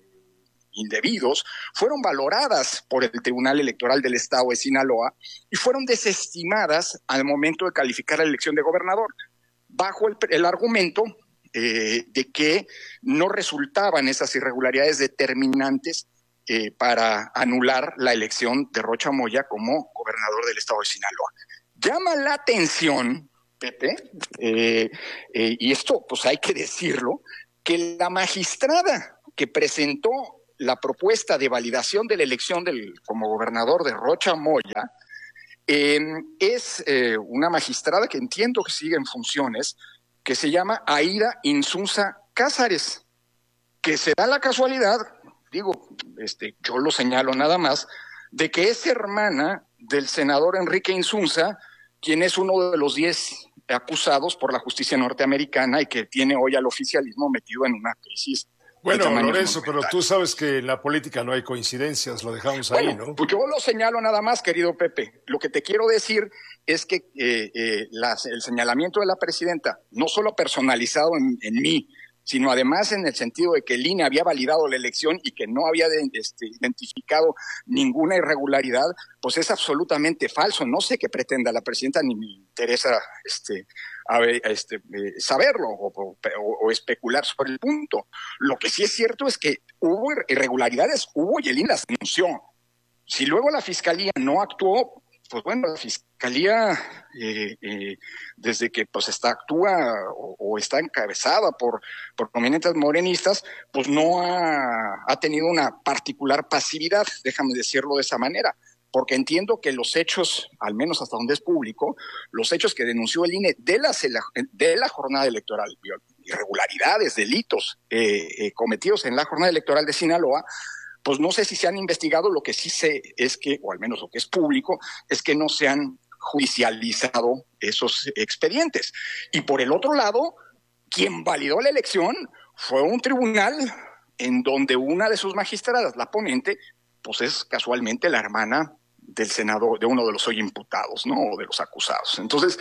indebidos fueron valoradas por el Tribunal Electoral del Estado de Sinaloa y fueron desestimadas al momento de calificar la elección de gobernador, bajo el, el argumento eh, de que no resultaban esas irregularidades determinantes eh, para anular la elección de Rocha Moya como gobernador del Estado de Sinaloa. Llama la atención, Pepe, eh, eh, y esto pues hay que decirlo, que la magistrada que presentó la propuesta de validación de la elección del, como gobernador de Rocha Moya eh, es eh, una magistrada que entiendo que sigue en funciones, que se llama Aida Insunza Cázares, que se da la casualidad, digo, este, yo lo señalo nada más, de que es hermana del senador Enrique Insunza, quien es uno de los diez acusados por la justicia norteamericana y que tiene hoy al oficialismo metido en una crisis. Bueno, Lorenzo, pero tú sabes que en la política no hay coincidencias, lo dejamos bueno, ahí, ¿no? Pues yo lo señalo nada más, querido Pepe. Lo que te quiero decir es que eh, eh, las, el señalamiento de la presidenta, no solo personalizado en, en mí, sino además en el sentido de que el I N E había validado la elección y que no había de, este, identificado ninguna irregularidad, pues es absolutamente falso. No sé qué pretenda la presidenta, ni me interesa este, a ver, este, eh, saberlo o, o, o especular sobre el punto. Lo que sí es cierto es que hubo irregularidades, hubo y el I N E las denunció. Si luego la Fiscalía no actuó, pues bueno, la Fiscalía, eh, eh, desde que pues está actúa o, o está encabezada por, por prominentes morenistas, pues no ha, ha tenido una particular pasividad, déjame decirlo de esa manera, porque entiendo que los hechos, al menos hasta donde es público, los hechos que denunció el I N E de la, de la jornada electoral, irregularidades, delitos eh, eh, cometidos en la jornada electoral de Sinaloa, pues no sé si se han investigado. Lo que sí sé es que, o al menos lo que es público, es que no se han judicializado esos expedientes. Y por el otro lado, quien validó la elección fue un tribunal en donde una de sus magistradas, la ponente, pues es casualmente la hermana del senador, de uno de los hoy imputados, ¿no? O de los acusados. Entonces,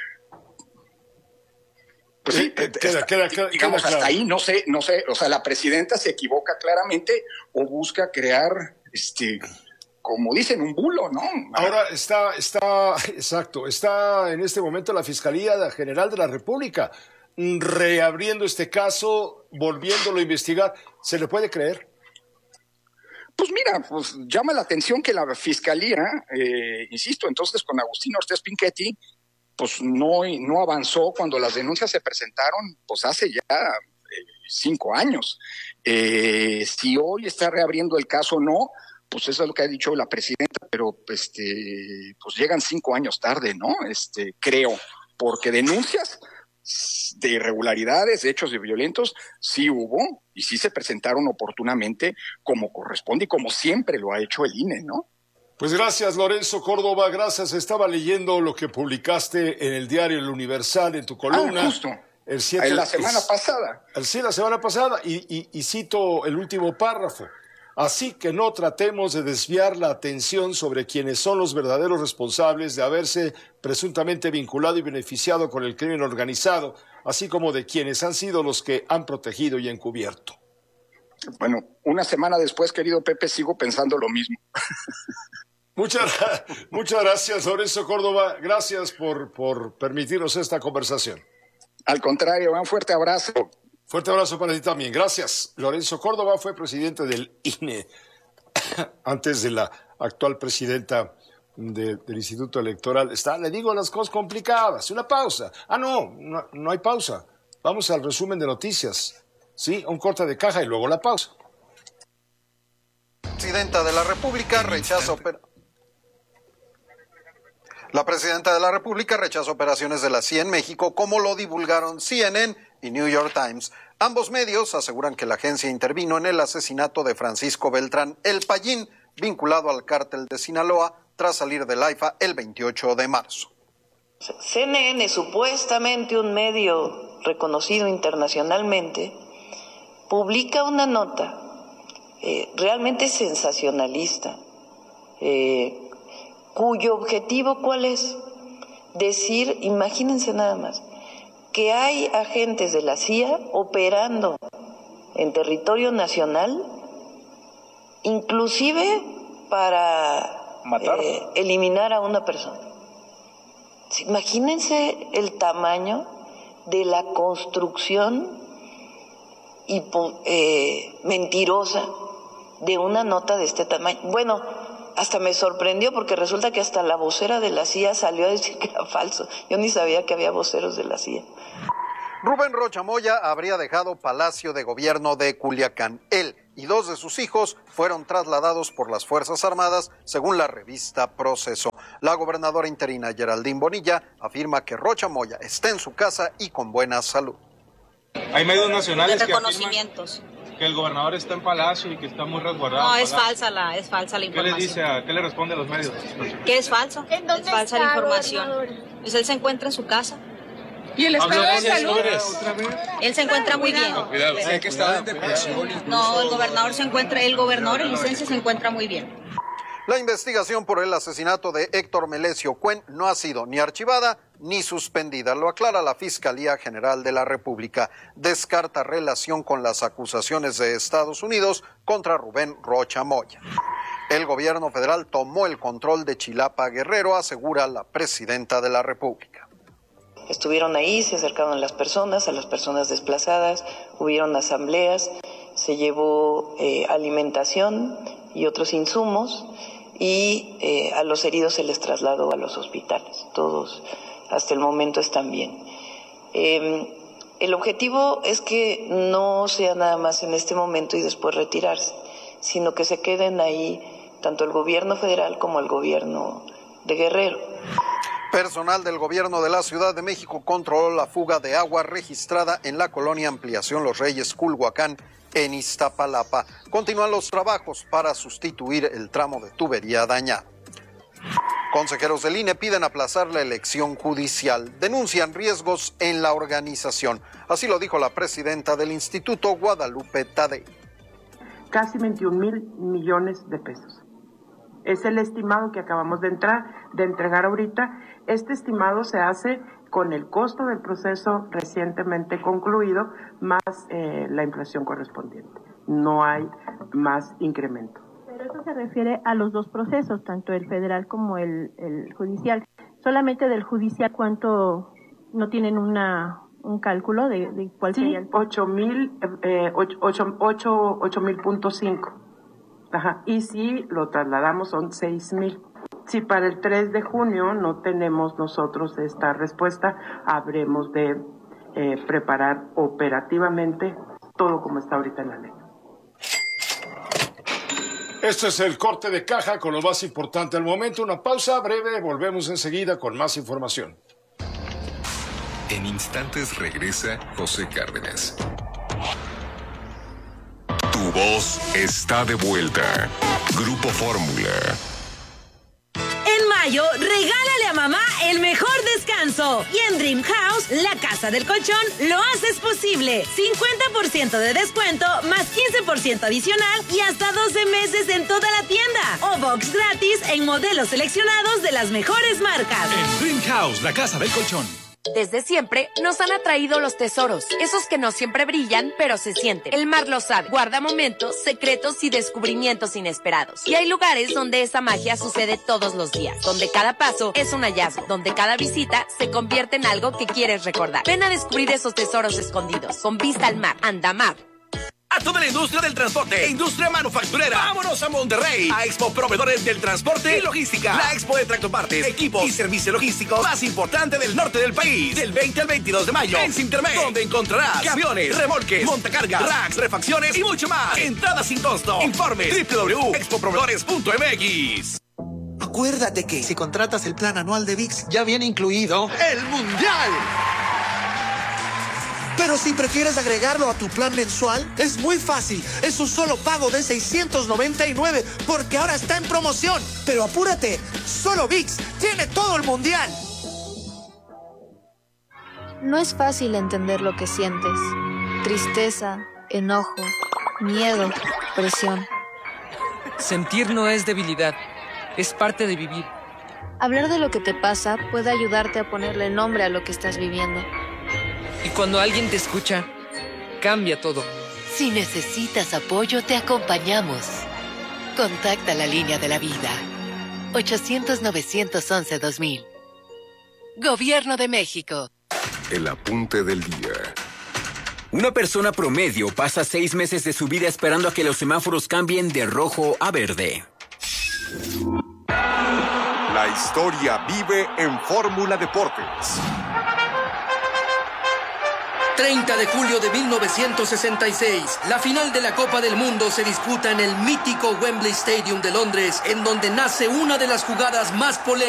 pues sí, queda, está, queda, queda, digamos, queda hasta claro. ahí no sé, no sé, o sea, la presidenta se equivoca claramente o busca crear, este, como dicen, un bulo, ¿no? Ahora está, está, exacto, está en este momento la Fiscalía General de la República reabriendo este caso, volviéndolo a investigar. ¿Se le puede creer? Pues mira, pues llama la atención que la Fiscalía, eh, insisto, entonces con Agustín Ortiz Pinchetti, pues no, no avanzó cuando las denuncias se presentaron, pues hace ya eh, cinco años. Eh, si hoy está reabriendo el caso o no, pues eso es lo que ha dicho la presidenta, pero este, pues llegan cinco años tarde, ¿no? Este, creo, porque denuncias de irregularidades, de hechos de violentos, sí hubo y sí se presentaron oportunamente como corresponde y como siempre lo ha hecho el I N E, ¿no? Pues gracias, Lorenzo Córdoba, gracias. Estaba leyendo lo que publicaste en el diario El Universal, en tu columna. Ah, justo. El siete, en la semana es, pasada. El, sí, la semana pasada, y, y, y cito el último párrafo. Así que no tratemos de desviar la atención sobre quienes son los verdaderos responsables de haberse presuntamente vinculado y beneficiado con el crimen organizado, así como de quienes han sido los que han protegido y encubierto. Bueno, una semana después, querido Pepe, sigo pensando lo mismo. Muchas, muchas gracias, Lorenzo Córdoba. Gracias por, por permitirnos esta conversación. Al contrario, un fuerte abrazo. Fuerte abrazo para ti también. Gracias. Lorenzo Córdoba fue presidente del I N E antes de la actual presidenta de, del Instituto Electoral. Está, le digo las cosas complicadas. Una pausa. Ah, no, no, no hay pausa. Vamos al resumen de noticias. Sí, un corte de caja y luego la pausa. Presidenta de la República rechaza oper... La presidenta de la República rechaza operaciones de la C I A en México, como lo divulgaron C N N y New York Times. Ambos medios aseguran que la agencia intervino en el asesinato de Francisco Beltrán El Payín, vinculado al cártel de Sinaloa tras salir del AIFA el veintiocho de marzo. C N N, supuestamente un medio reconocido internacionalmente, publica una nota eh, realmente sensacionalista, eh, cuyo objetivo, ¿cuál es? Decir, imagínense nada más, que hay agentes de la C I A operando en territorio nacional, inclusive para eh, eliminar a una persona. Imagínense el tamaño de la construcción hipo, eh, mentirosa de una nota de este tamaño. Bueno, hasta me sorprendió porque resulta que hasta la vocera de la C I A salió a decir que era falso. Yo ni sabía que había voceros de la C I A. Rubén Rocha Moya habría dejado Palacio de Gobierno de Culiacán. Él y dos de sus hijos fueron trasladados por las Fuerzas Armadas, según la revista Proceso. La gobernadora interina Geraldine Bonilla afirma que Rocha Moya está en su casa y con buena salud. Hay medios nacionales de que reconocimientos. Que el gobernador está en Palacio y que está muy resguardado. No, es falsa la, es falsa la información. ¿Qué le dice a, qué le responde a los medios? Que es falso, es falsa la información. Pues él se encuentra en su casa. ¿Y el estado de salud? Él se encuentra muy bien. Cuidado, sé que está en depresión. No, el gobernador se encuentra, el gobernador en licencia se encuentra muy bien. La investigación por el asesinato de Héctor Melesio Cuen no ha sido ni archivada ni suspendida, lo aclara la Fiscalía General de la República. Descarta relación con las acusaciones de Estados Unidos contra Rubén Rocha Moya. El gobierno federal tomó el control de Chilapa Guerrero, asegura la presidenta de la República. Estuvieron ahí, se acercaron a las personas, a las personas desplazadas, hubieron asambleas, se llevó eh, alimentación y otros insumos y eh, a los heridos se les trasladó a los hospitales. Todos hasta el momento están bien. Eh, el objetivo es que no sea nada más en este momento y después retirarse, sino que se queden ahí tanto el gobierno federal como el gobierno de Guerrero. Personal del gobierno de la Ciudad de México controló la fuga de agua registrada en la colonia Ampliación Los Reyes Culhuacán, en Iztapalapa. Continúan los trabajos para sustituir el tramo de tubería dañado. Consejeros del I N E piden aplazar la elección judicial. Denuncian riesgos en la organización. Así lo dijo la presidenta del instituto, Guadalupe Tadei. Casi veintiún mil millones de pesos. Es el estimado que acabamos de entrar, de entregar ahorita. Este estimado se hace con el costo del proceso recientemente concluido, más eh, la inflación correspondiente. No hay más incremento. Pero eso se refiere a los dos procesos, tanto el federal como el, el judicial. Solamente del judicial, ¿cuánto no tienen una un cálculo de, de cuál sí, sería el? ocho mil, eh, ocho mil punto cinco. Ajá. Y si lo trasladamos son seis mil. Si para el tres de junio no tenemos nosotros esta respuesta, habremos de eh, preparar operativamente todo como está ahorita en la ley. Este es el corte de caja con lo más importante al momento. Una pausa breve, volvemos enseguida con más información. En instantes regresa José Cárdenas. Tu voz está de vuelta. Grupo Fórmula. En mayo, regálale a mamá el mejor descanso. Y en Dream House, la casa del colchón, lo haces posible. cincuenta por ciento de descuento, más quince por ciento adicional y hasta doce meses en toda la tienda. O box gratis en modelos seleccionados de las mejores marcas. En Dream House, la casa del colchón. Desde siempre nos han atraído los tesoros, esos que no siempre brillan, pero se sienten. El mar lo sabe, guarda momentos, secretos y descubrimientos inesperados. Y hay lugares donde esa magia sucede todos los días, donde cada paso es un hallazgo, donde cada visita se convierte en algo que quieres recordar. Ven a descubrir esos tesoros escondidos, con vista al mar, Andamar. A toda la industria del transporte e industria manufacturera. Vámonos a Monterrey. A Expo Proveedores del Transporte y Logística. La expo de tractopartes, equipos y servicio logístico más importante del norte del país. Del veinte al veintidós de mayo en Sintermex, donde encontrarás camiones, remolques, montacargas, racks, refacciones y mucho más. Entrada sin costo. Informe doble u doble u doble u punto expo proveedores punto m x. Acuérdate que si contratas el plan anual de V I X, ya viene incluido el Mundial. Pero si prefieres agregarlo a tu plan mensual, es muy fácil. Es un solo pago de seiscientos noventa y nueve porque ahora está en promoción. Pero apúrate, solo ViX tiene todo el mundial. No es fácil entender lo que sientes. Tristeza, enojo, miedo, presión. Sentir no es debilidad, es parte de vivir. Hablar de lo que te pasa puede ayudarte a ponerle nombre a lo que estás viviendo. Y cuando alguien te escucha, cambia todo. Si necesitas apoyo, te acompañamos. Contacta la línea de la vida. ochocientos, novecientos once, dos mil. Gobierno de México. El apunte del día. Una persona promedio pasa seis meses de su vida esperando a que los semáforos cambien de rojo a verde. La historia vive en Fórmula Deportes. treinta de julio de mil novecientos sesenta y seis, la final de la Copa del Mundo se disputa en el mítico Wembley Stadium de Londres, en donde nace una de las jugadas más polémicas